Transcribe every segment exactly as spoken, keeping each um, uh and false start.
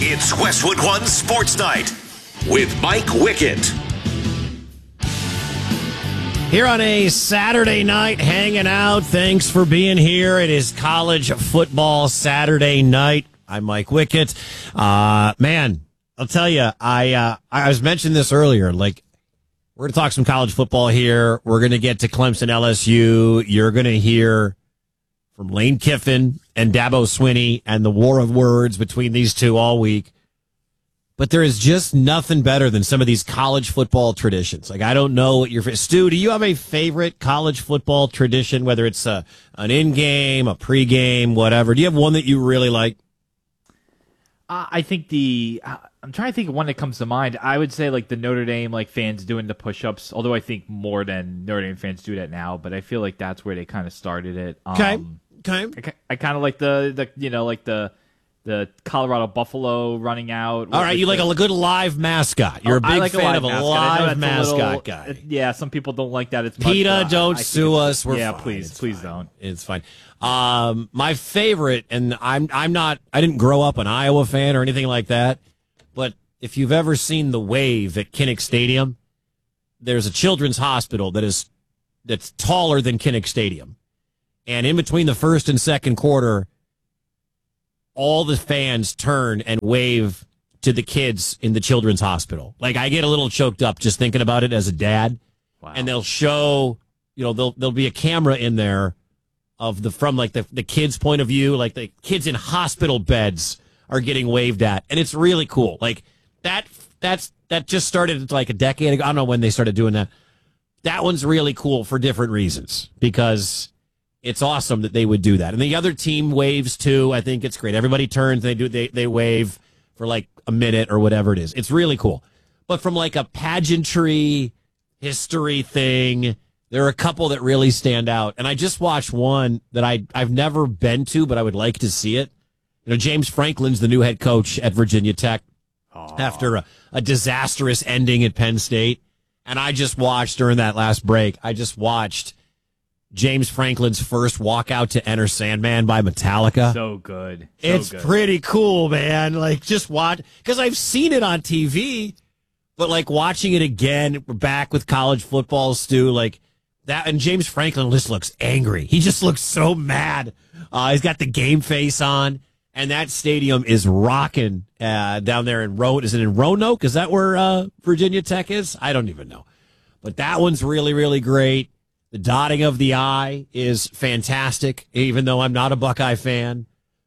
It's Westwood One Sports Night with Mike Wickett. Here on a Saturday night, hanging out. Thanks for being here. It is college football Saturday night. I'm Mike Wickett. Uh, man, I'll tell you, I, uh, I was mentioning this earlier. Like, we're going to talk some college football here. We're going to get to Clemson L S U. You're going to hear from Lane Kiffin and Dabo Swinney and the war of words between these two all week. But there is just nothing better than some of these college football traditions. Like, I don't know what your Stu, do you have a favorite college football tradition, whether it's a, an in-game, a pre-game, whatever? Do you have one that you really like? Uh, I think the uh, I'm trying to think of one that comes to mind. I would say like the Notre Dame like fans doing the push-ups, although I think more than Notre Dame fans do that now, but I feel like that's where they kind of started it. Um, Okay. Okay. I, I kind of like the, the you know like the the Colorado Buffalo running out. All right, you like the, a good live mascot. You're a big I like fan a of a mascot. live mascot a little, guy. Yeah, some people don't like that. It's PETA, much, uh, don't I sue us. We're yeah, fine. please, It's please fine. don't. It's fine. Um, my favorite, and I'm I'm not. I didn't grow up an Iowa fan or anything like that. But if you've ever seen the wave at Kinnick Stadium, there's a children's hospital that is that's taller than Kinnick Stadium, and in between the first and second quarter, all the fans turn and wave to the kids in the children's hospital. Like, I get a little choked up just thinking about it as a dad. Wow. And they'll show, you know, there'll there'll be a camera in there of the from like the the kids' point of view, like the kids in hospital beds are getting waved at, and it's really cool. Like that that's that just started like a decade ago. I don't know when they started doing that. That one's really cool for different reasons because it's awesome that they would do that. And the other team waves too. I think it's great. Everybody turns, they do they they wave for like a minute or whatever it is. It's really cool. But from like a pageantry history thing, there are a couple that really stand out. And I just watched one that I I've never been to, but I would like to see it. You know, James Franklin's the new head coach at Virginia Tech Aww. after a, a disastrous ending at Penn State. And I just watched during that last break, I just watched James Franklin's first walkout to Enter Sandman by Metallica. So good. So it's good. pretty cool, man. Like, just watch, because I've seen it on T V, but like watching it again, we're back with college football, Stu, like that. And James Franklin just looks angry. He just looks so mad. Uh, he's got the game face on, and that stadium is rocking uh, down there in Ro. Is it in Roanoke? Is that where uh, Virginia Tech is? I don't even know. But that one's really, really great. The dotting of the I is fantastic, even though I'm not a Buckeye fan.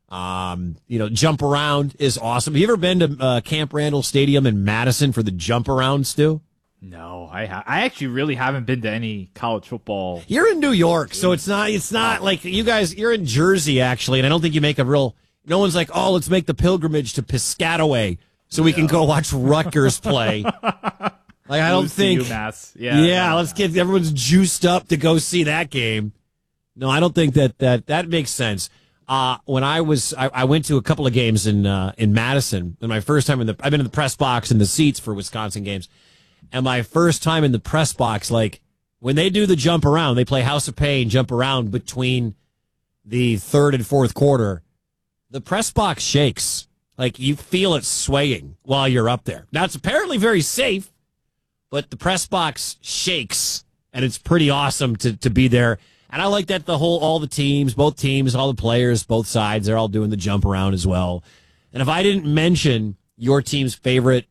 Um, you know, jump around is awesome. Have you ever been to uh, Camp Randall Stadium in Madison for the jump around, Stu? No, I ha- I actually really haven't been to any college football. You're in New York, so it's not it's not like you guys. You're in Jersey, actually, and I don't think you make a real. No one's like, oh, let's make the pilgrimage to Piscataway so we no. can go watch Rutgers play. Like, I don't think, UMass. Yeah, yeah, no, let's no. get everyone's juiced up to go see that game. No, I don't think that that that makes sense. Uh, when I was, I, I went to a couple of games in uh, in Madison, and my first time in the, I've been in the press box in the seats for Wisconsin games, and my first time in the press box, like when they do the jump around, they play House of Pain, jump around between the third and fourth quarter. The press box shakes, like you feel it swaying while you're up there. Now it's apparently very safe. But the press box shakes, and it's pretty awesome to, to be there. And I like that the whole, all the teams, both teams, all the players, both sides, they're all doing the jump around as well. And if I didn't mention your team's favorite,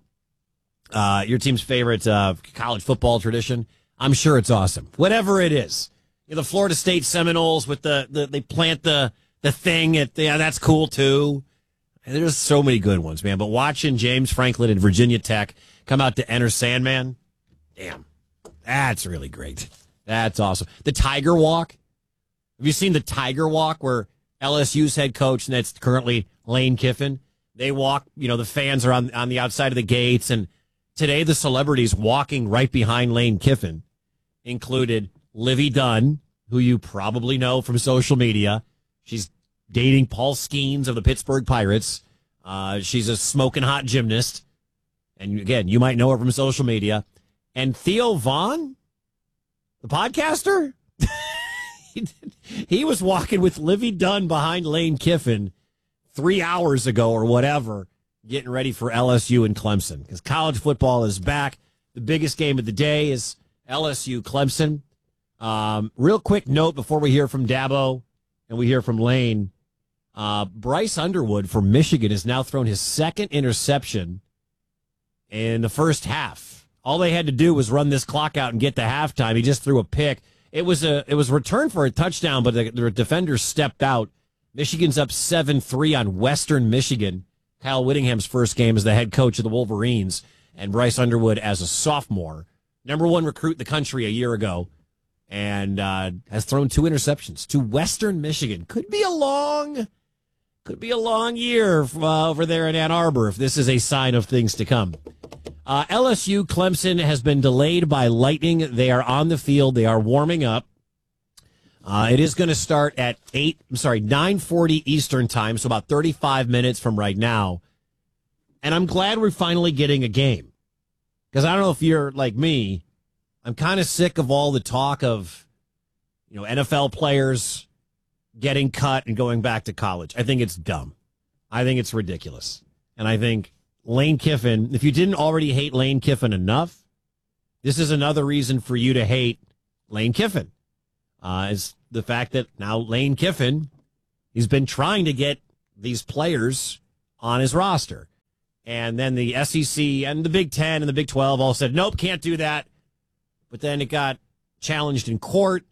uh, your team's favorite uh, college football tradition, I'm sure it's awesome. Whatever it is, you know, the Florida State Seminoles with the, the they plant the the thing at yeah, that's cool too. And there's so many good ones, man. But watching James Franklin and Virginia Tech come out to Enter Sandman. Damn, that's really great. That's awesome. The Tiger Walk. Have you seen the Tiger Walk where L S U's head coach, and that's currently Lane Kiffin, they walk, you know, the fans are on, on the outside of the gates, and today the celebrities walking right behind Lane Kiffin included Livy Dunn, who you probably know from social media. She's dating Paul Skeens of the Pittsburgh Pirates. Uh, she's a smoking hot gymnast. And again, you might know her from social media. And Theo Vaughn, the podcaster, he, he was walking with Livy Dunn behind Lane Kiffin three hours ago or whatever. getting ready for L S U and Clemson because college football is back. The biggest game of the day is L S U Clemson. Um, real quick note before we hear from Dabo and we hear from Lane. Uh, Bryce Underwood from Michigan has now thrown his second interception in the first half. All they had to do was run this clock out and get to halftime. He just threw a pick. It was a it was returned for a touchdown, but the, the defender stepped out. Michigan's up seven three on Western Michigan. Kyle Whittingham's first game as the head coach of the Wolverines, and Bryce Underwood as a sophomore, number one recruit in the country a year ago, and uh, has thrown two interceptions to Western Michigan. Could be a long, could be a long year uh, over there in Ann Arbor if this is a sign of things to come. Uh, L S U Clemson has been delayed by lightning. They are on the field. They are warming up. Uh, it is going to start at eight. I'm sorry, nine forty Eastern time, so about thirty-five minutes from right now. And I'm glad we're finally getting a game because I don't know if you're like me. I'm kind of sick of all the talk of, you know, N F L players getting cut and going back to college. I think it's dumb. I think it's ridiculous, and I think Lane Kiffin. If you didn't already hate Lane Kiffin enough, this is another reason for you to hate Lane Kiffin. Uh, is the fact that now Lane Kiffin, he's been trying to get these players on his roster. And then the S E C and the Big Ten and the Big twelve all said, nope, can't do that. But then it got challenged in court.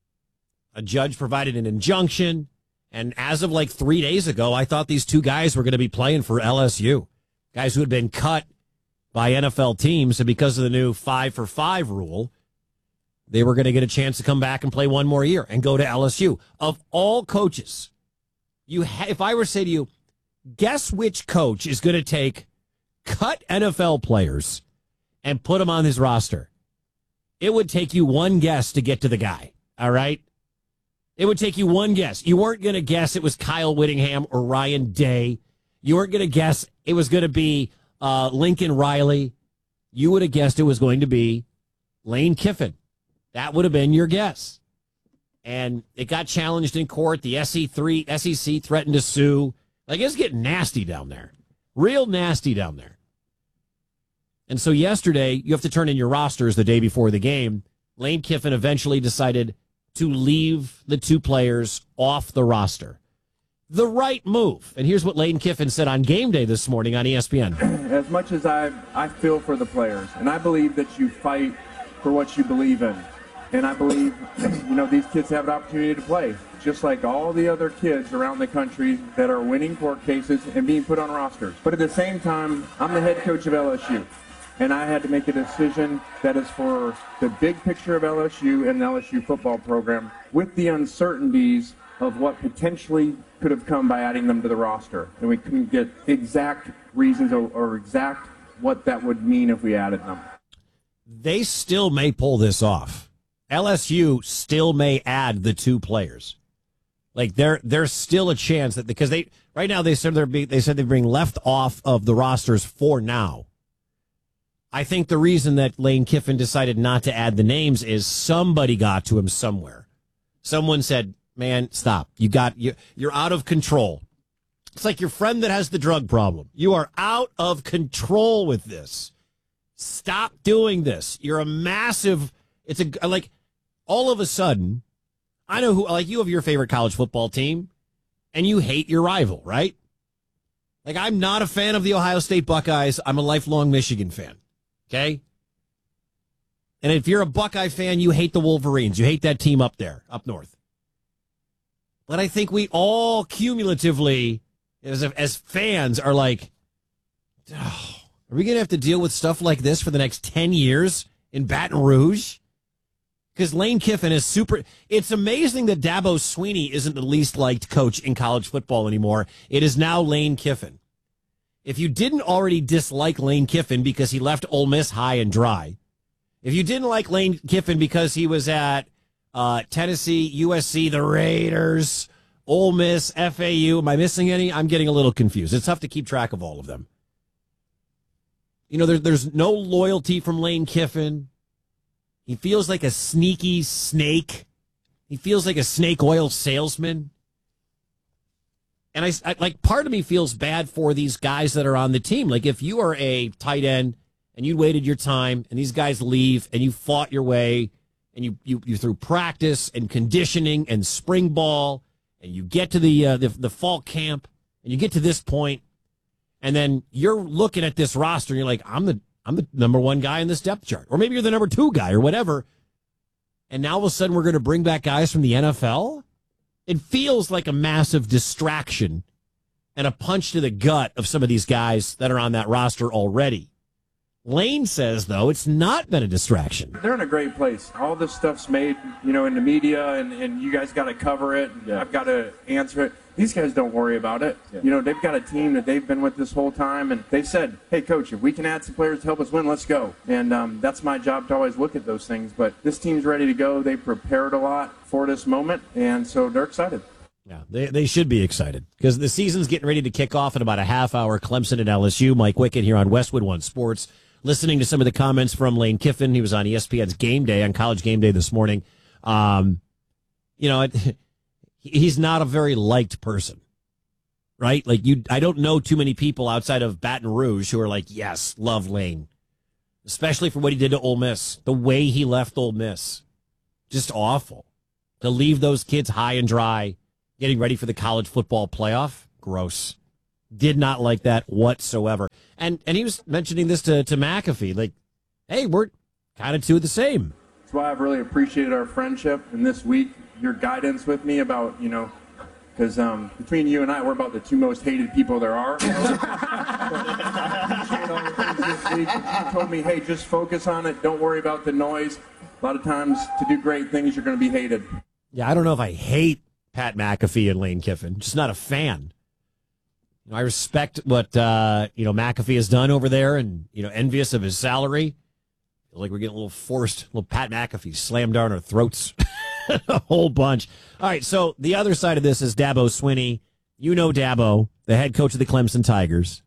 A judge provided an injunction. And as of like three days ago, I thought these two guys were going to be playing for L S U. Guys who had been cut by N F L teams. And because of the new five for five rule, they were going to get a chance to come back and play one more year and go to L S U. Of all coaches, you ha- if I were to say to you, guess which coach is going to take cut N F L players and put them on his roster? It would take you one guess to get to the guy, all right? It would take you one guess. You weren't going to guess it was Kyle Whittingham or Ryan Day. You weren't going to guess it was going to be uh, Lincoln Riley. You would have guessed it was going to be Lane Kiffin. That would have been your guess. And it got challenged in court. The S E C threatened to sue. Like, it's getting nasty down there. Real nasty down there. And so yesterday, you have to turn in your rosters the day before the game. Lane Kiffin eventually decided to leave the two players off the roster. The right move. And here's what Lane Kiffin said on game day this morning on E S P N. As much as I I feel for the players, and I believe that you fight for what you believe in. And I believe, you know, these kids have an opportunity to play, just like all the other kids around the country that are winning court cases and being put on rosters. But at the same time, I'm the head coach of L S U, and I had to make a decision that is for the big picture of L S U and the L S U football program with the uncertainties of what potentially could have come by adding them to the roster. And we couldn't get exact reasons or, or exact what that would mean if we added them. They still may pull this off. L S U still may add the two players. Like there, there's still a chance that because they right now they said they're be, they said they're being left off of the rosters for now. I think the reason that Lane Kiffin decided not to add the names is somebody got to him somewhere. Someone said, "Man, stop! You got you, you're out of control." It's like your friend that has the drug problem. You are out of control with this. Stop doing this. You're a massive. It's a like. All of a sudden, I know who, like you have your favorite college football team, and you hate your rival, right? Like, I'm not a fan of the Ohio State Buckeyes. I'm a lifelong Michigan fan, okay? And if you're a Buckeye fan, you hate the Wolverines. You hate that team up there, up north. But I think we all cumulatively, as, as fans, are like, oh, are we going to have to deal with stuff like this for the next ten years in Baton Rouge? Because Lane Kiffin is super. It's amazing that Dabo Swinney isn't the least liked coach in college football anymore. It is now Lane Kiffin. If you didn't already dislike Lane Kiffin because he left Ole Miss high and dry, if you didn't like Lane Kiffin because he was at uh, Tennessee, U S C, the Raiders, Ole Miss, F A U, am I missing any? I'm getting a little confused. It's tough to keep track of all of them. You know, there, there's no loyalty from Lane Kiffin. He feels like a sneaky snake. He feels like a snake oil salesman. And I, I like part of me feels bad for these guys that are on the team. Like if you are a tight end and you waited your time and these guys leave and you fought your way and you, you, you through practice and conditioning and spring ball and you get to the, uh, the, the fall camp and you get to this point and then you're looking at this roster and you're like, I'm the, I'm the number one guy in this depth chart. Or maybe you're the number two guy or whatever. And now all of a sudden we're going to bring back guys from the N F L? It feels like a massive distraction and a punch to the gut of some of these guys that are on that roster already. Lane says, though, it's not been a distraction. They're in a great place. All this stuff's made, you know, in the media, and, and you guys got to cover it. And yeah. I've got to answer it. These guys don't worry about it. Yeah. You know, they've got a team that they've been with this whole time, and they said, hey, Coach, if we can add some players to help us win, let's go. And um, that's my job to always look at those things. But this team's ready to go. They prepared a lot for this moment, and so they're excited. Yeah, they they should be excited because the season's getting ready to kick off in about a half hour. Clemson and L S U. Mike Wickett here on Westwood One Sports. Listening to some of the comments from Lane Kiffin. He was on E S P N's Game Day, on College Game Day this morning. Um, you know, it, he's not a very liked person, right? Like you, I don't know too many people outside of Baton Rouge who are like, yes, love Lane, especially for what he did to Ole Miss. The way he left Ole Miss, just awful. To leave those kids high and dry, getting ready for the college football playoff, gross. Did not like that whatsoever. And and he was mentioning this to, to McAfee, like, hey, we're kind of two of the same. That's why I've really appreciated our friendship, and this week, your guidance with me about, you know, because um, between you and I, we're about the two most hated people there are. You told me, hey, just focus on it. Don't worry about the noise. A lot of times, to do great things, you're going to be hated. Yeah, I don't know if I hate Pat McAfee and Lane Kiffin. Just not a fan. You know, I respect what uh, you know McAfee has done over there, and you know, envious of his salary. Feel like we're getting a little forced, a little Pat McAfee slammed down our throats, a whole bunch. All right, so the other side of this is Dabo Swinney. You know Dabo, the head coach of the Clemson Tigers.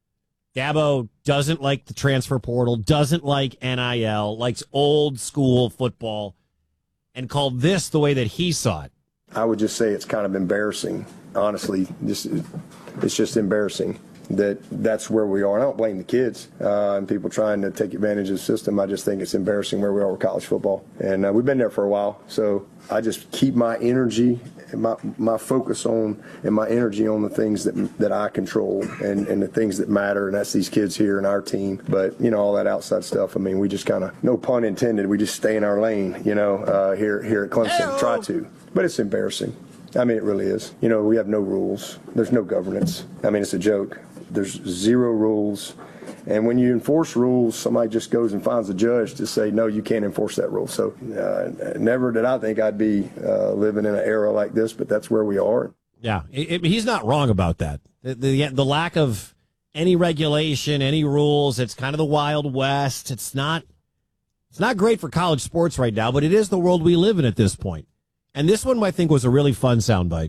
Dabo doesn't like the transfer portal, doesn't like N I L, likes old school football, and called this the way that he saw it. I would just say it's kind of embarrassing, honestly. Just, it's just embarrassing that that's where we are. And I don't blame the kids uh, and people trying to take advantage of the system. I just think it's embarrassing where we are with college football. And uh, we've been there for a while. So I just keep my energy and my, my focus on and my energy on the things that that I control and, and the things that matter. And that's these kids here and our team. But, you know, all that outside stuff, I mean, we just kind of, no pun intended, we just stay in our lane, you know, uh, here, here at Clemson. Hey-o. Try to. But it's embarrassing. I mean, it really is. You know, we have no rules. There's no governance. I mean, it's a joke. There's zero rules. And when you enforce rules, somebody just goes and finds a judge to say, no, you can't enforce that rule. So uh, never did I think I'd be uh, living in an era like this, but that's where we are. Yeah, it, it, he's not wrong about that. The, the, the lack of any regulation, any rules, it's kind of the Wild West. It's not, it's not great for college sports right now, but it is the world we live in at this point. And this one, I think, was a really fun soundbite.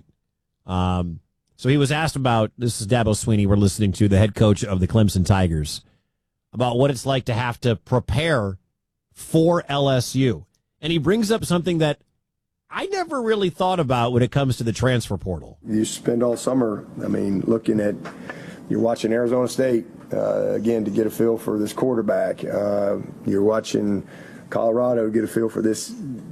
Um, so he was asked about, this is Dabo Swinney we're listening to, the head coach of the Clemson Tigers, about what it's like to have to prepare for L S U. And he brings up something that I never really thought about when it comes to the transfer portal. You spend all summer, I mean, looking at, you're watching Arizona State, uh, again, to get a feel for this quarterback. Uh, you're watching Colorado get a feel for this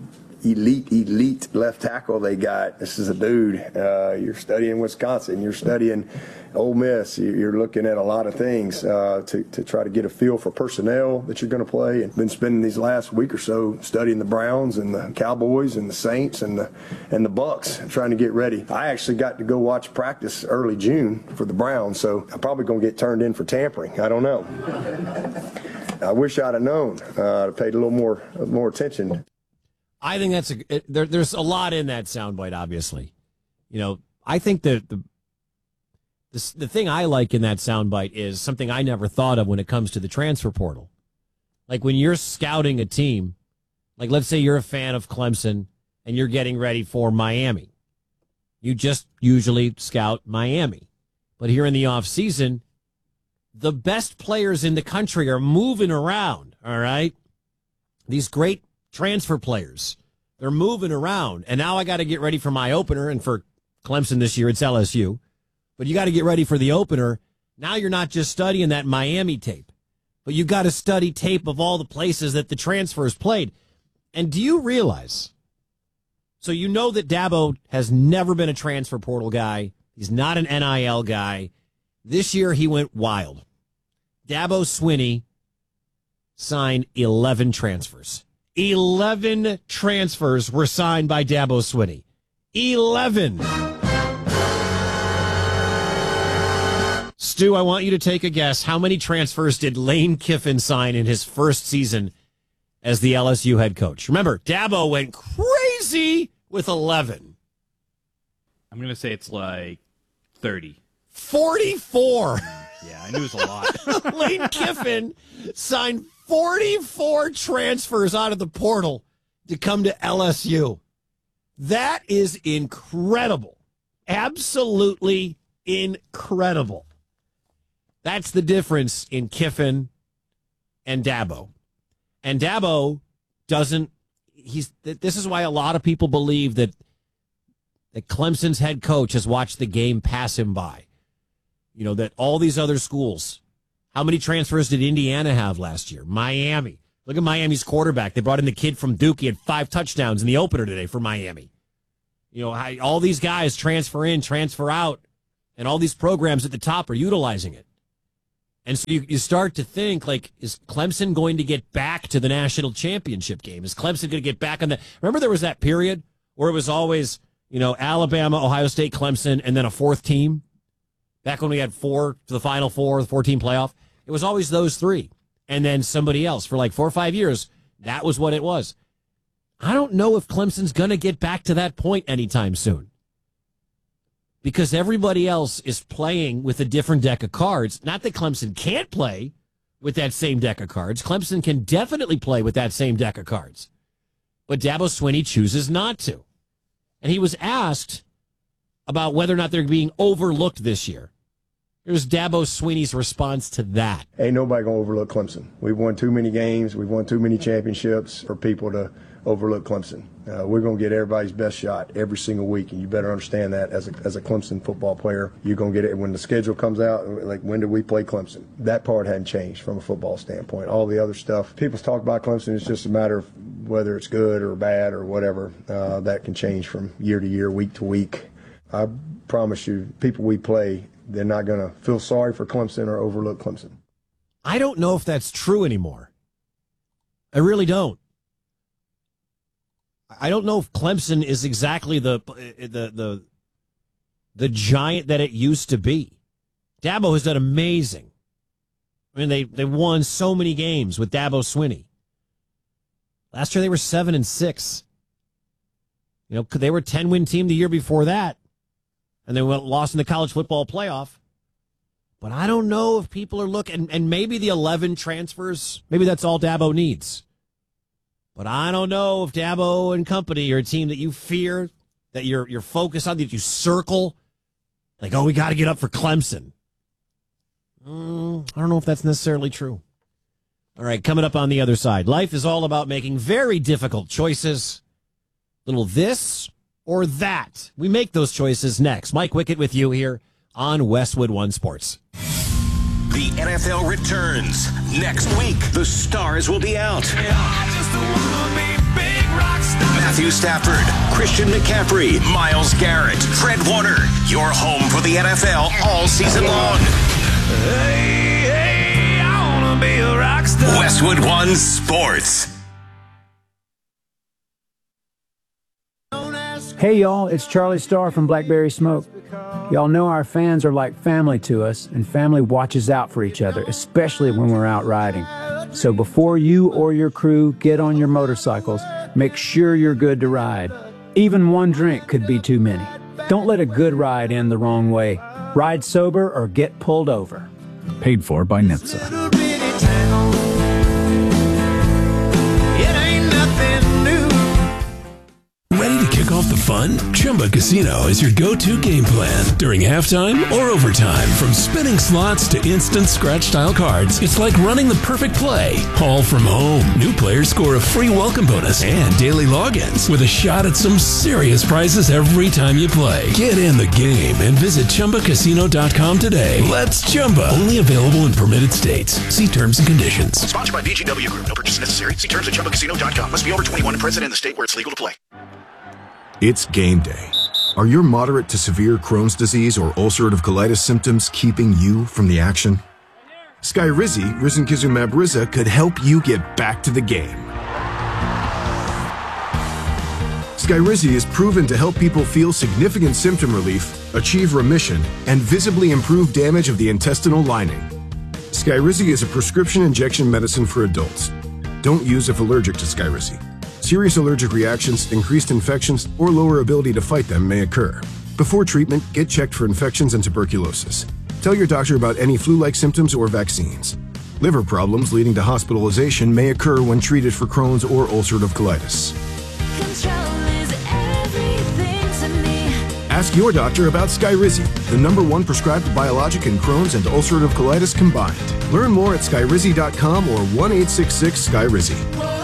elite, elite left tackle they got. This is a dude. Uh, you're studying Wisconsin. You're studying Ole Miss. You're looking at a lot of things uh, to, to try to get a feel for personnel that you're going to play. And been spending these last week or so studying the Browns and the Cowboys and the Saints and the and the Bucks, trying to get ready. I actually got to go watch practice early June for the Browns, so I'm probably going to get turned in for tampering. I don't know. I wish I'd have known. Uh, paid a little more more attention. I think that's a, it, there, there's a lot in that soundbite, obviously. You know, I think that the, the, the thing I like in that soundbite is something I never thought of when it comes to the transfer portal. Like when you're scouting a team, like let's say you're a fan of Clemson and you're getting ready for Miami. You just usually scout Miami. But here in the off season, the best players in the country are moving around, all right? These great transfer players, they're moving around. And now I got to get ready for my opener, and for Clemson this year, it's L S U. but you got to get ready for the opener. Now you're not just studying that Miami tape, but you got to study tape of all the places that the transfers played. And do you realize, so you know that Dabo has never been a transfer portal guy. He's not an N I L guy. This year he went wild. Dabo Swinney signed eleven transfers. eleven transfers were signed by Dabo Swinney. eleven. Stu, I want you to take a guess. How many transfers did Lane Kiffin sign in his first season as the L S U head coach? Remember, Dabo went crazy with eleven. I'm going to say it's like thirty. forty-four. Yeah, I knew it was a lot. Lane Kiffin signed forty-four transfers out of the portal to come to L S U. That is incredible. Absolutely incredible. That's the difference in Kiffin and Dabo. And Dabo doesn't, he's, this is why a lot of people believe that, that Clemson's head coach has watched the game pass him by. You know, that all these other schools, how many transfers did Indiana have last year? Miami. Look at Miami's quarterback. They brought in the kid from Duke. He had five touchdowns in the opener today for Miami. You know, how, all these guys transfer in, transfer out, and all these programs at the top are utilizing it. And so you, you start to think, like, is Clemson going to get back to the national championship game? Is Clemson going to get back on the... Remember there was that period where it was always, you know, Alabama, Ohio State, Clemson, and then a fourth team? Back when we had four to the Final Four, the four-team playoff, it was always those three. And then somebody else. For like four or five years, that was what it was. I don't know if Clemson's going to get back to that point anytime soon. Because everybody else is playing with a different deck of cards. Not that Clemson can't play with that same deck of cards. Clemson can definitely play with that same deck of cards. But Dabo Swinney chooses not to. And he was asked about whether or not they're being overlooked this year. Here's Dabo Swinney's response to that. Ain't nobody going to overlook Clemson. We've won too many games. We've won too many championships for people to overlook Clemson. Uh, we're going to get everybody's best shot every single week, and you better understand that as a, as a Clemson football player. You're going to get it when the schedule comes out, like when do we play Clemson? That part hadn't changed from a football standpoint. All the other stuff, people talk about Clemson, it's just a matter of whether it's good or bad or whatever. Uh, that can change from year to year, week to week. I promise you, people we play, they're not going to feel sorry for Clemson or overlook Clemson. I don't know if that's true anymore. I really don't. I don't know if Clemson is exactly the the the the giant that it used to be. Dabo has done amazing. I mean, they, they won so many games with Dabo Swinney. Last year they were seven and six. You know, they were a ten-win team the year before that. And they went lost in the college football playoff. But I don't know if people are looking, and maybe the eleven transfers, maybe that's all Dabo needs. But I don't know if Dabo and company are a team that you fear, that you're you're focused on, that you circle. Like, oh, we got to get up for Clemson. Mm, I don't know if that's necessarily true. All right, coming up on the other side. Life is all about making very difficult choices. Little this or that. We make those choices next. Mike Wickett with you here on Westwood One Sports. The N F L returns next week. The stars will be out. Matthew Stafford, Christian McCaffrey, Myles Garrett, Fred Warner. Your home for the N F L all season long. Hey, hey, I wanna be a rock star. Westwood One Sports. Hey y'all, it's Charlie Starr from Blackberry Smoke. Y'all know our fans are like family to us, and family watches out for each other, especially when we're out riding. So before you or your crew get on your motorcycles, make sure you're good to ride. Even one drink could be too many. Don't let a good ride end the wrong way. Ride sober or get pulled over. Paid for by N H T S A. Ready to kick off the fun? Chumba Casino is your go-to game plan during halftime or overtime. From spinning slots to instant scratch-style cards, it's like running the perfect play, all from home. New players score a free welcome bonus and daily logins with a shot at some serious prizes every time you play. Get in the game and visit Chumba Casino dot com today. Let's Chumba. Only available in permitted states. See terms and conditions. Sponsored by V G W Group. No purchase necessary. See terms at Chumba Casino dot com. Must be over twenty-one and present in the state where it's legal to play. It's game day. Are your moderate to severe Crohn's disease or ulcerative colitis symptoms keeping you from the action? Skyrizi, risankizumab Riza, could help you get back to the game. Skyrizi is proven to help people feel significant symptom relief, achieve remission, and visibly improve damage of the intestinal lining. Skyrizi is a prescription injection medicine for adults. Don't use if allergic to Skyrizi. Serious allergic reactions, increased infections, or lower ability to fight them may occur. Before treatment, get checked for infections and tuberculosis. Tell your doctor about any flu-like symptoms or vaccines. Liver problems leading to hospitalization may occur when treated for Crohn's or ulcerative colitis. Ask your doctor about Skyrizi, the number one prescribed biologic in Crohn's and ulcerative colitis combined. Learn more at skyrizi dot com or one eight six six Skyrizi.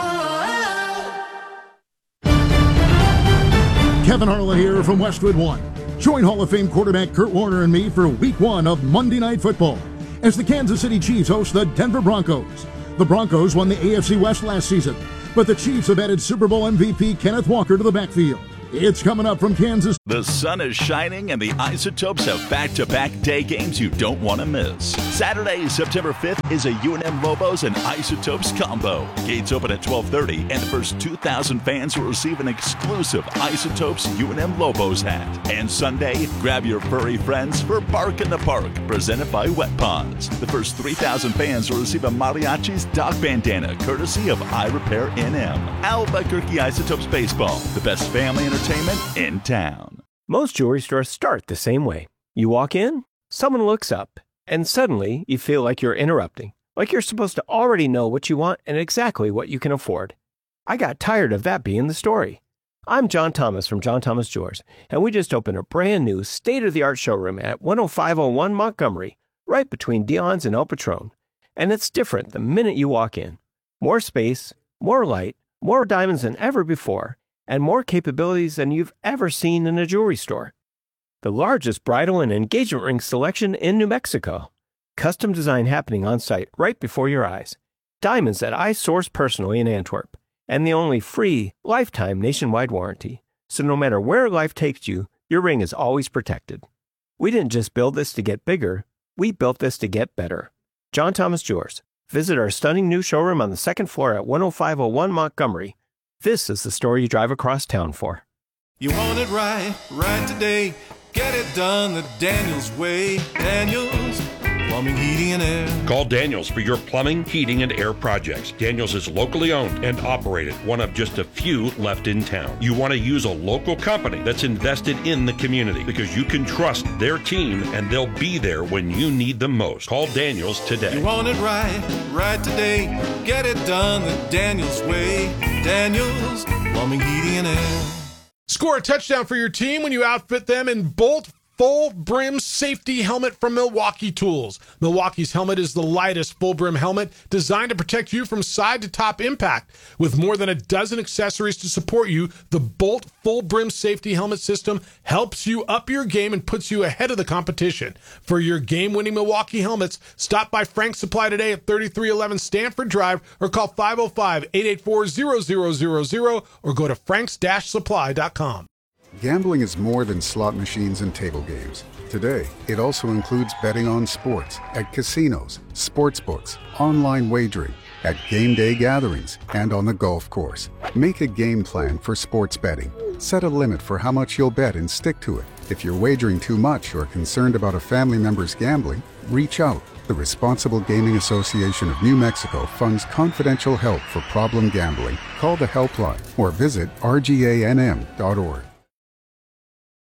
Kevin Harlan here from Westwood One. Join Hall of Fame quarterback Kurt Warner and me for week one of Monday Night Football as the Kansas City Chiefs host the Denver Broncos. The Broncos won the A F C West last season, but the Chiefs have added Super Bowl M V P Kenneth Walker to the backfield. It's coming up from Kansas. The sun is shining and the Isotopes have back-to-back day games you don't want to miss. Saturday, September fifth is a U N M Lobos and Isotopes combo. Gates open at twelve thirty and the first two thousand fans will receive an exclusive Isotopes U N M Lobos hat. And Sunday, grab your furry friends for Bark in the Park, presented by Wet Paws. The first three thousand fans will receive a Mariachi's dog bandana, courtesy of I Repair N M. Albuquerque Isotopes Baseball, the best family entertainment in town. Most jewelry stores start the same way. You walk in, someone looks up, and suddenly you feel like you're interrupting, like you're supposed to already know what you want and exactly what you can afford. I got tired of that being the story. I'm John Thomas from John Thomas Jewelers, and we just opened a brand new state-of-the-art showroom at one oh five oh one Montgomery, right between Dion's and El Patron. And it's different the minute you walk in. More space, more light, more diamonds than ever before, and more capabilities than you've ever seen in a jewelry store. The largest bridal and engagement ring selection in New Mexico. Custom design happening on site right before your eyes. Diamonds that I source personally in Antwerp. And the only free, lifetime nationwide warranty. So no matter where life takes you, your ring is always protected. We didn't just build this to get bigger, we built this to get better. John Thomas Jewelers. Visit our stunning new showroom on the second floor at one oh five oh one Montgomery. This is the story you drive across town for. You want it right, right today. Get it done the Daniels way. Daniels Plumbing, Heating, and Air. Call Daniels for your plumbing, heating, and air projects. Daniels is locally owned and operated, one of just a few left in town. You want to use a local company that's invested in the community because you can trust their team and they'll be there when you need them most. Call Daniels today. You want it right, right today. Get it done the Daniels way. Daniels Plumbing, Heating, and Air. Score a touchdown for your team when you outfit them in Bolt Full Brim Safety Helmet from Milwaukee Tools. Milwaukee's helmet is the lightest full brim helmet designed to protect you from side to top impact. With more than a dozen accessories to support you, the Bolt Full Brim Safety Helmet system helps you up your game and puts you ahead of the competition. For your game-winning Milwaukee helmets, stop by Frank's Supply today at thirty-three eleven Stanford Drive or call five oh five, eight eight four, zero zero zero zero or go to franks dash supply dot com. Gambling is more than slot machines and table games. Today, it also includes betting on sports, at casinos, sports books, online wagering, at game day gatherings, and on the golf course. Make a game plan for sports betting. Set a limit for how much you'll bet and stick to it. If you're wagering too much or concerned about a family member's gambling, reach out. The Responsible Gaming Association of New Mexico funds confidential help for problem gambling. Call the helpline or visit r g a n m dot org.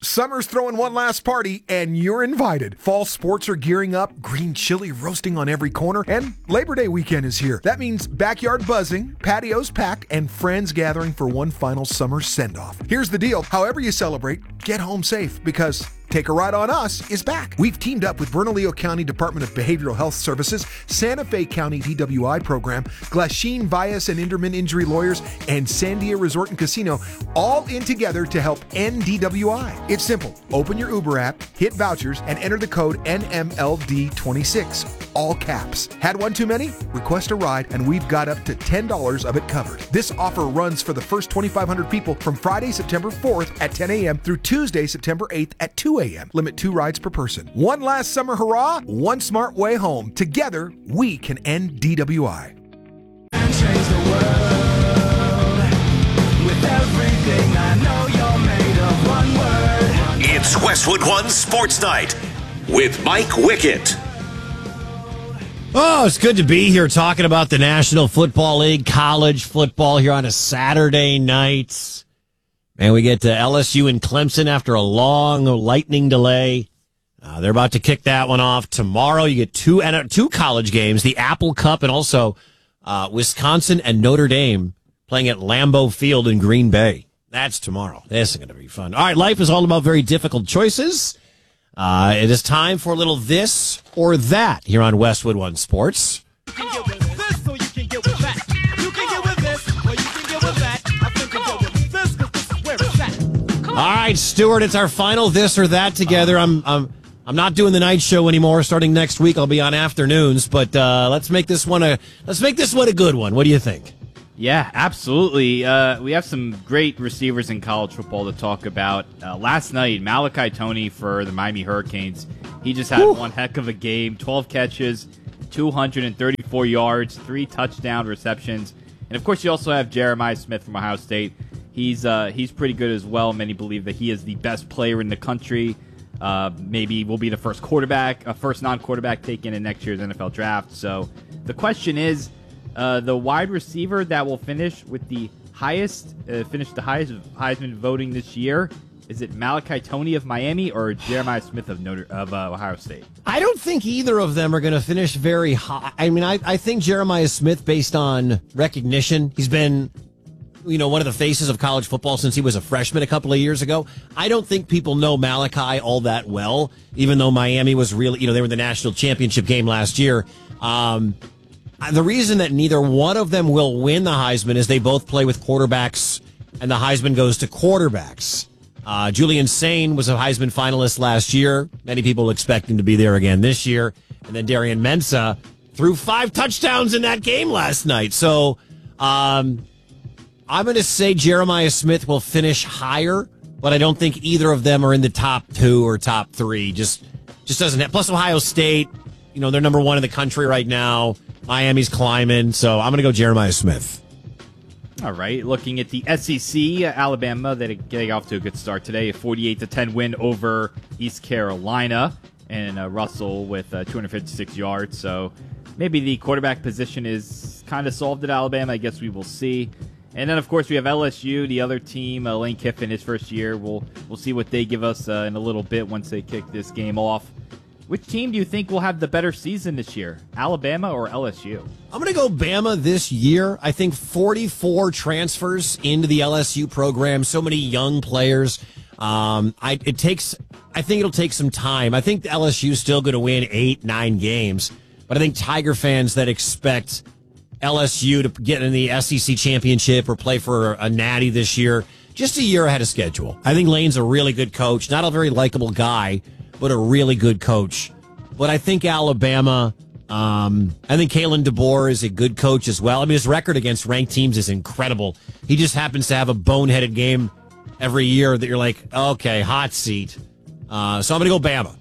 Summer's throwing one last party, and you're invited. Fall sports are gearing up, green chili roasting on every corner, and Labor Day weekend is here. That means backyard buzzing, patios packed, and friends gathering for one final summer send-off. Here's the deal. However you celebrate, get home safe, because Take a Ride on Us is back. We've teamed up with Bernalillo County Department of Behavioral Health Services, Santa Fe County D W I program, Glasheen Vias and Inderman Injury Lawyers, and Sandia Resort and Casino, all in together to help end D W I. It's simple. Open your Uber app, hit vouchers, and enter the code N M L D twenty-six. All caps. Had one too many? Request a ride, and we've got up to ten dollars of it covered. This offer runs for the first twenty-five hundred people from Friday, September fourth at ten a.m. through Tuesday, September eighth at two a.m. Limit two rides per person. One last summer hurrah, one smart way home. Together, we can end D W I. And change the world with everything. I know you're made of one word. It's Westwood One Sports Night with Mike Wickett. Oh, it's good to be here talking about the National Football League, college football here on a Saturday night. And we get to L S U and Clemson after a long lightning delay. Uh, they're about to kick that one off tomorrow. You get two two college games, the Apple Cup, and also uh, Wisconsin and Notre Dame playing at Lambeau Field in Green Bay. That's tomorrow. This is going to be fun. All right, life is all about very difficult choices. Uh, it is time for a little this or that here on Westwood One Sports. All right, Stuart, it's our final this or that together. I'm I'm I'm not doing the night show anymore. Starting next week, I'll be on afternoons. But uh, let's make this one a let's make this one a good one. What do you think? Yeah, absolutely. Uh, we have some great receivers in college football to talk about. Uh, last night, Malachi Toney for the Miami Hurricanes. He just had Woo. one heck of a game. twelve catches, two hundred thirty-four yards, three touchdown receptions. And, of course, you also have Jeremiah Smith from Ohio State. He's uh, he's pretty good as well. Many believe that he is the best player in the country. Uh, maybe will be the first quarterback, uh, first non-quarterback taken in next year's N F L draft. So the question is, uh, the wide receiver that will finish with the highest, uh, finish the highest Heisman voting this year, is it Malachi Toney of Miami or Jeremiah Smith of Notre of uh, Ohio State? I don't think either of them are going to finish very high. I mean, I, I think Jeremiah Smith, based on recognition, he's been, you know, one of the faces of college football since he was a freshman a couple of years ago. I don't think people know Malachi all that well, even though Miami was really, you know, they were in the national championship game last year. Um, the reason that neither one of them will win the Heisman is they both play with quarterbacks, and the Heisman goes to quarterbacks. Uh, Julian Sain was a Heisman finalist last year. Many people expect him to be there again this year. And then Darian Mensah threw five touchdowns in that game last night. So um, I'm going to say Jeremiah Smith will finish higher, but I don't think either of them are in the top two or top three. Just just doesn't have. Plus Ohio State, you know, they're number one in the country right now. Miami's climbing. So I'm going to go Jeremiah Smith. All right, looking at the S E C, uh, Alabama, they're getting off to a good start today. A forty-eight to ten win over East Carolina, and uh, Russell with uh, two hundred fifty-six yards. So maybe the quarterback position is kind of solved at Alabama. I guess we will see. And then, of course, we have L S U, the other team. Uh, Lane Kiffin, his first year. We'll we'll see what they give us uh, in a little bit once they kick this game off. Which team do you think will have the better season this year, Alabama or L S U? I'm going to go Bama this year. I think forty-four transfers into the L S U program. So many young players. Um, I it takes. I think it'll take some time. I think the L S U is still going to win eight, nine games. But I think Tiger fans that expect L S U to get in the S E C championship or play for a natty this year, just a year ahead of schedule. I think Lane's a really good coach, not a very likable guy, but a really good coach. But I think Alabama, um, I think Kalen DeBoer is a good coach as well. I mean, his record against ranked teams is incredible. He just happens to have a boneheaded game every year that you're like, okay, hot seat. Uh, so I'm going to go Bama.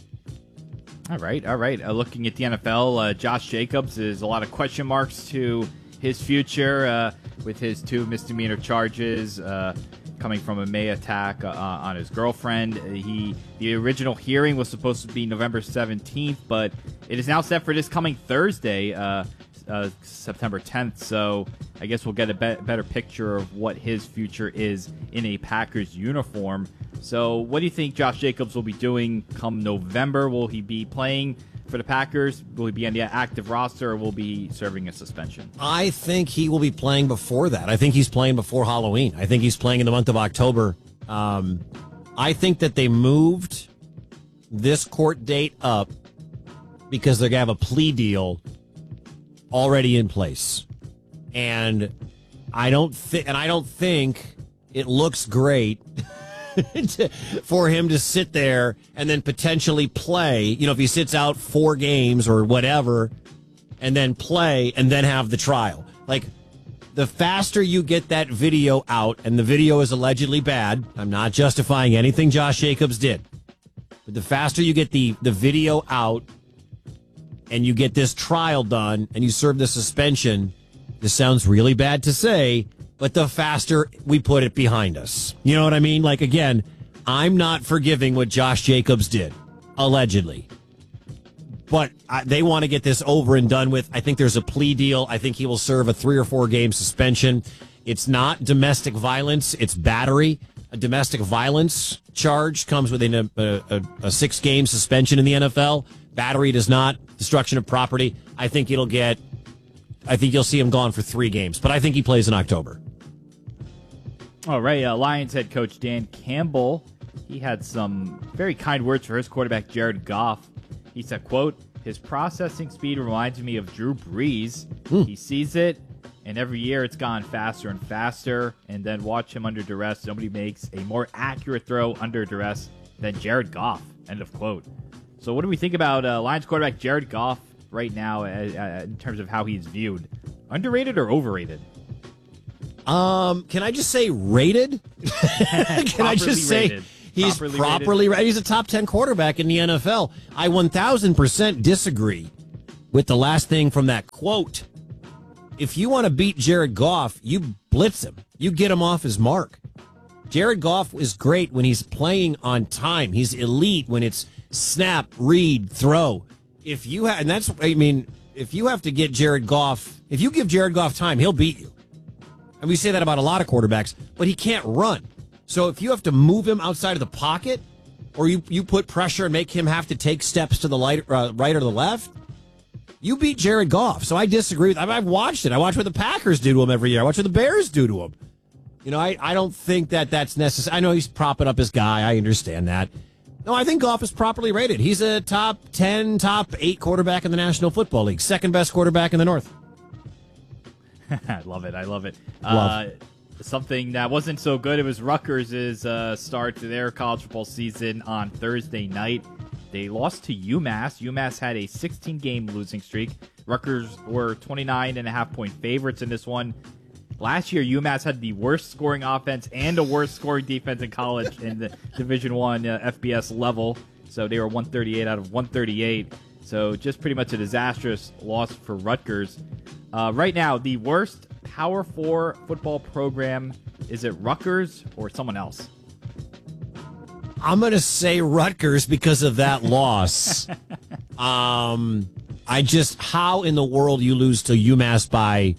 All right, all right. Uh, looking at the N F L, uh, Josh Jacobs, is a lot of question marks to his future uh, with his two misdemeanor charges. Uh, coming from a May attack uh, on his girlfriend. He the original hearing was supposed to be November seventeenth, but it is now set for this coming Thursday, uh, uh, September tenth. So I guess we'll get a be- better picture of what his future is in a Packers uniform. So what do you think Josh Jacobs will be doing come November? Will he be playing for the Packers? Will he be on the active roster, or will he be serving a suspension? I think he will be playing before that. I think he's playing before Halloween. I think he's playing in the month of October. Um, I think that they moved this court date up because they're going to have a plea deal already in place. And I don't think, and I don't think it looks great to, for him to sit there and then potentially play. You know, if he sits out four games or whatever, and then play and then have the trial. Like, the faster you get that video out, and the video is allegedly bad. I'm not justifying anything Josh Jacobs did, but the faster you get the the video out, and you get this trial done, and you serve the suspension. This sounds really bad to say, but the faster we put it behind us. You know what I mean? Like, again, I'm not forgiving what Josh Jacobs did, allegedly. But I, they want to get this over and done with. I think there's a plea deal. I think he will serve a three or four game suspension. It's not domestic violence. It's battery. A domestic violence charge comes with a, a, a six game suspension in the N F L. Battery does not. Destruction of property. I think it'll get... I think you'll see him gone for three games, but I think he plays in October. All right, uh, Lions head coach Dan Campbell, he had some very kind words for his quarterback, Jared Goff. He said, quote, "His processing speed reminds me of Drew Brees. Hmm. He sees it, and every year it's gone faster and faster, and then watch him under duress. Nobody makes a more accurate throw under duress than Jared Goff," end of quote. So what do we think about uh, Lions quarterback Jared Goff right now uh, uh, in terms of how he's viewed? Underrated or overrated? Um, can I just say rated? Can I just say rated. he's Properly properly rated. rated? He's a top ten quarterback in the N F L. I one thousand percent disagree with the last thing from that quote. If you want to beat Jared Goff, you blitz him. You get him off his mark. Jared Goff is great when he's playing on time. He's elite when it's snap, read, throw. If you have, and that's, I mean, if you have to get Jared Goff, if you give Jared Goff time, he'll beat you. And we say that about a lot of quarterbacks, but he can't run. So if you have to move him outside of the pocket, or you, you put pressure and make him have to take steps to the light, uh, right or the left, you beat Jared Goff. So I disagree with, I've, I've watched it. I watch what the Packers do to him every year. I watch what the Bears do to him. You know, I, I don't think that that's necessary. I know he's propping up his guy. I understand that. No, I think Goff is properly rated. He's a top ten, top eight quarterback in the National Football League. Second best quarterback in the North. I love it. I love it. Love. Uh, something that wasn't so good, it was Rutgers' uh, start to their college football season on Thursday night. They lost to UMass. UMass had a sixteen game losing streak. Rutgers were twenty-nine and a half point favorites in this one. Last year, UMass had the worst scoring offense and the worst scoring defense in college in the Division One uh, F B S level. So they were one thirty-eight out of one thirty-eight. So just pretty much a disastrous loss for Rutgers. Uh, right now, the worst Power Four football program, is it Rutgers or someone else? I'm going to say Rutgers because of that loss. um, I just, how in the world you lose to UMass by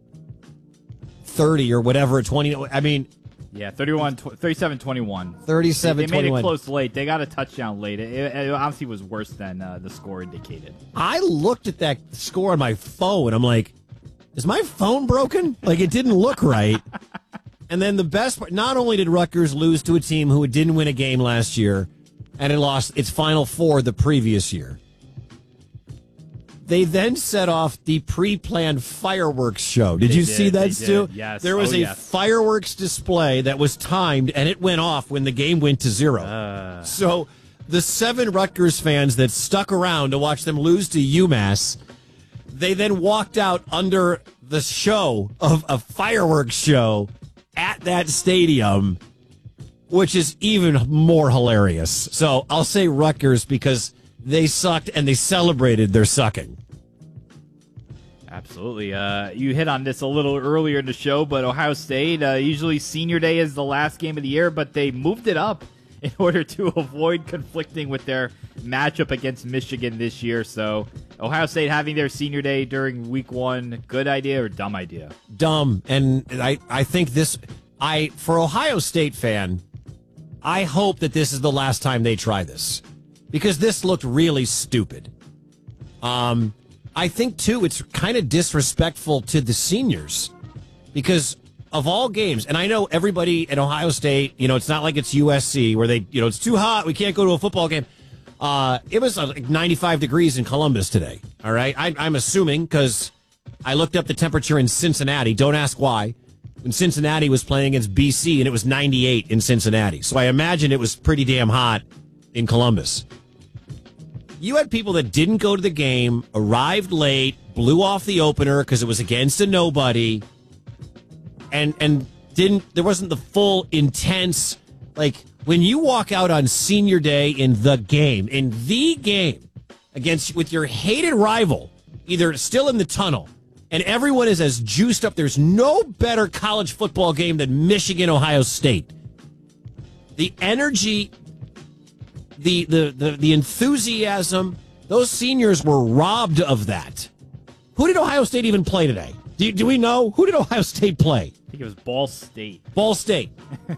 thirty or whatever, twenty, I mean. Yeah, thirty-one, thirty-seven twenty-one. thirty-seven twenty-one. They made twenty-one. it close late. They got a touchdown late. It, it, it honestly was worse than uh, the score indicated. I looked at that score on my phone. I'm like, is my phone broken? Like, it didn't look right. And then the best part, not only did Rutgers lose to a team who didn't win a game last year, and it lost its Final Four the previous year, they then set off the pre-planned fireworks show. Did They you did, see that, they Stu? did, yes. There was Oh, a yes. fireworks display that was timed, and it went off when the game went to zero. Uh. So the seven Rutgers fans that stuck around to watch them lose to UMass, they then walked out under the show of a fireworks show at that stadium, which is even more hilarious. So I'll say Rutgers because they sucked and they celebrated their sucking. Absolutely. Uh, you hit on this a little earlier in the show, but Ohio State, uh, usually senior day is the last game of the year, but they moved it up in order to avoid conflicting with their matchup against Michigan this year. So Ohio State having their senior day during week one, good idea or dumb idea? Dumb. And I, I think this, I for Ohio State fan, I hope that this is the last time they try this, because this looked really stupid. Um, I think, too, it's kind of disrespectful to the seniors, because of all games, and I know everybody at Ohio State, you know, it's not like it's U S C where they, you know, it's too hot, we can't go to a football game. Uh, it was uh, like ninety-five degrees in Columbus today, all right? I, I'm assuming, because I looked up the temperature in Cincinnati. Don't ask why. When Cincinnati was playing against B C, and it was ninety-eight in Cincinnati. So I imagine it was pretty damn hot in Columbus. You had people that didn't go to the game, arrived late, blew off the opener because it was against a nobody, and and didn't. There wasn't the full intense, like when you walk out on senior day in the game, in the game against with your hated rival, either still in the tunnel, and everyone is as juiced up. There's no better college football game than Michigan, Ohio State. The energy, the the the, the enthusiasm, those seniors were robbed of that. Who did Ohio State even play today? Do, do we know? Who did Ohio State play? I think it was Ball State. Ball State.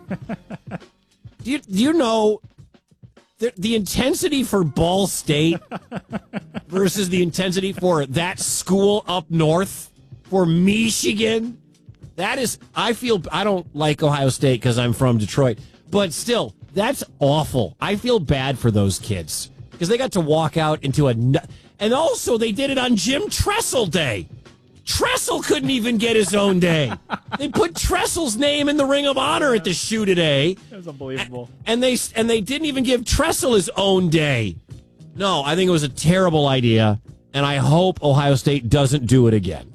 do, you, do you know the, the intensity for Ball State versus the intensity for that school up north, for Michigan? That is, I feel, I don't like Ohio State because I'm from Detroit, but still, that's awful. I feel bad for those kids because they got to walk out into a, and also they did it on Jim Tressel Day. Tressel couldn't even get his own day. They put Tressel's name in the Ring of Honor at the shoe today. That was unbelievable. And they and they didn't even give Tressel his own day. No, I think it was a terrible idea, and I hope Ohio State doesn't do it again.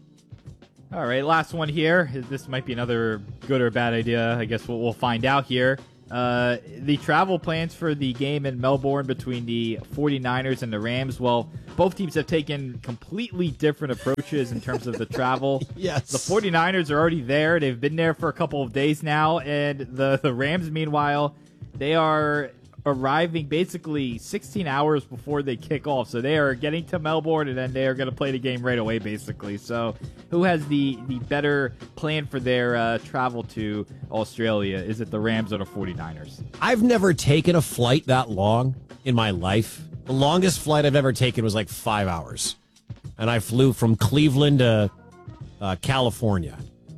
All right, last one here. This might be another good or bad idea. I guess we'll, we'll find out here. Uh, the travel plans for the game in Melbourne between the 49ers and the Rams, well, both teams have taken completely different approaches in terms of the travel. Yes. The 49ers are already there. They've been there for a couple of days now. And the, the Rams, meanwhile, they are arriving basically sixteen hours before they kick off. So they are getting to Melbourne, and then they are going to play the game right away, basically. So who has the, the better plan for their uh, travel to Australia? Is it the Rams or the 49ers? I've never taken a flight that long in my life. The longest flight I've ever taken was like five hours. And I flew from Cleveland to uh, California.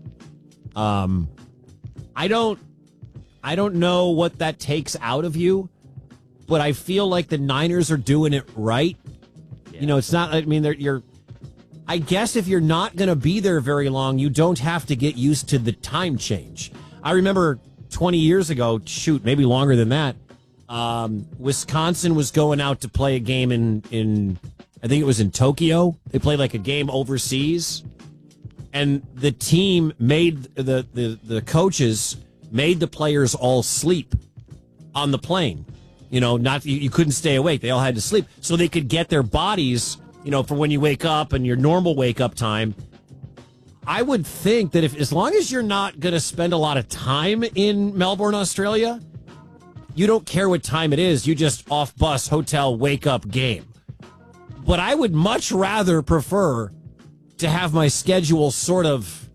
Um, I don't, I don't know what that takes out of you, but I feel like the Niners are doing it right. Yeah. You know, it's not, I mean, they're, you're, I guess if you're not going to be there very long, you don't have to get used to the time change. I remember twenty years ago, shoot, maybe longer than that, um, Wisconsin was going out to play a game in, in, I think it was in Tokyo. They played like a game overseas, and the team made, the, the, the coaches made the players all sleep on the plane. You know, not you, you couldn't stay awake. They all had to sleep so they could get their bodies, you know, for when you wake up and your normal wake up time. I would think that if, as long as you're not going to spend a lot of time in Melbourne, Australia, you don't care what time it is. You just off bus, hotel, wake up, game. But I would much rather prefer to have my schedule sort of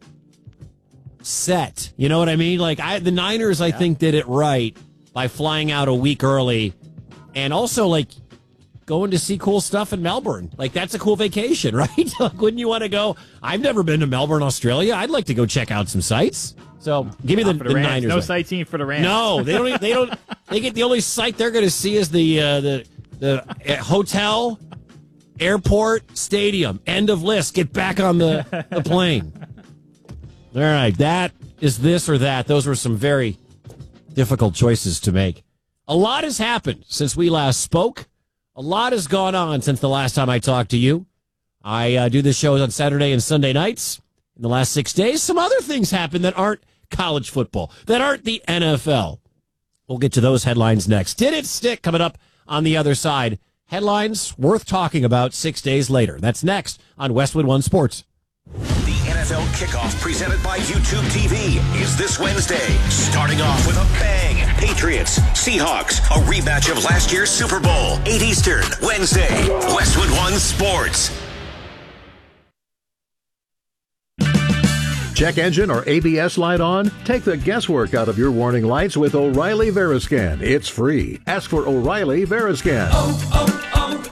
set. You know what I mean? Like I, the Niners, I yeah. think, did it right by flying out a week early, and also like going to see cool stuff in Melbourne. Like that's a cool vacation, right? Like, wouldn't you want to go? I've never been to Melbourne, Australia. I'd like to go check out some sites. So give me the, the, the Rams. Niners. No way. sightseeing for the Rams. No, they don't. They don't. They get the only site they're going to see is the uh, the the uh, hotel, airport, stadium. End of list. Get back on the, the plane. All right, that is this or that. Those were some very difficult choices to make. A lot has happened since we last spoke. A lot has gone on since the last time I talked to you. I uh, do the shows on Saturday and Sunday nights. In the last six days, some other things happened that aren't college football, that aren't the N F L. We'll get to those headlines next. Did it stick? Coming up on the other side. Headlines worth talking about six days later. That's next on Westwood One Sports. The N F L kickoff presented by YouTube T V is this Wednesday. Starting off with a bang. Patriots, Seahawks, a rematch of last year's Super Bowl. eight Eastern, Wednesday. Westwood One Sports. Check engine or A B S light on? Take the guesswork out of your warning lights with O'Reilly Veriscan. It's free. Ask for O'Reilly Veriscan. Oh,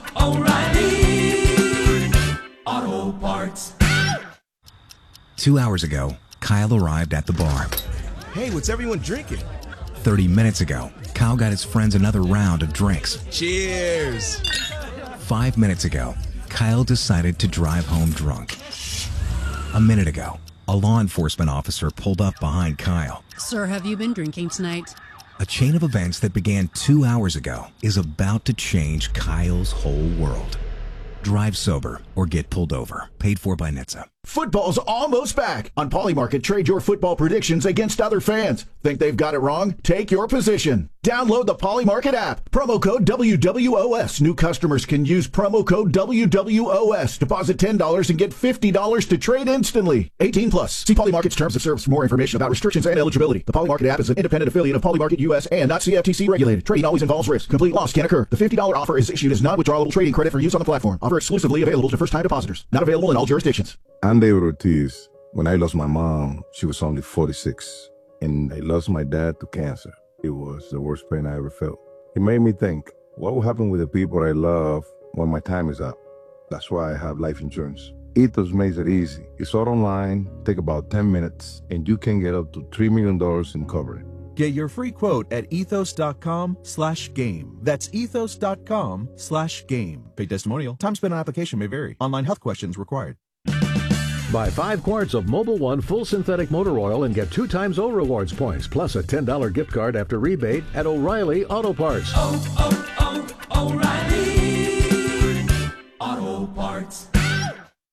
oh, oh, O'Reilly Auto Parts. Two hours ago, Kyle arrived at the bar. Hey, what's everyone drinking? Thirty minutes ago, Kyle got his friends another round of drinks. Cheers! Five minutes ago, Kyle decided to drive home drunk. A minute ago, a law enforcement officer pulled up behind Kyle. Sir, have you been drinking tonight? A chain of events that began two hours ago is about to change Kyle's whole world. Drive sober or get pulled over. Paid for by N H T S A. Football's almost back. On Polymarket, trade your football predictions against other fans. Think they've got it wrong? Take your position. Download the Polymarket app. Promo code W W O S. New customers can use promo code W W O S. Deposit ten dollars and get fifty dollars to trade instantly. eighteen plus. See Polymarket's terms of service for more information about restrictions and eligibility. The Polymarket app is an independent affiliate of Polymarket U S and not C F T C regulated. Trading always involves risk. Complete loss can occur. The fifty dollars offer is issued as non-withdrawable trading credit for use on the platform. Offer exclusively available to first-time depositors. Not available in all jurisdictions. I'm David Ortiz. When I lost my mom, she was only forty-six, and I lost my dad to cancer. It was the worst pain I ever felt. It made me think, what will happen with the people I love when my time is up? That's why I have life insurance. Ethos makes it easy. It's all online, take about ten minutes, and you can get up to three million dollars in coverage. Get your free quote at ethos.com slash game. That's ethos.com slash game. Paid testimonial. Time spent on application may vary. Online health questions required. Buy five quarts of Mobil one full synthetic motor oil and get two times O Rewards points, plus a ten dollars gift card after rebate at O'Reilly Auto Parts. Oh, oh, oh, O'Reilly.